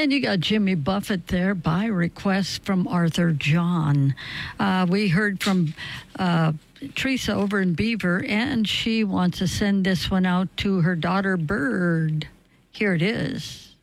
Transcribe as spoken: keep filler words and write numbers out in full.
And you got Jimmy Buffett there by request from Arthur John. Uh, we heard from uh, Teresa over in Beaver, and she wants to send this one out to her daughter Bird. Here it is.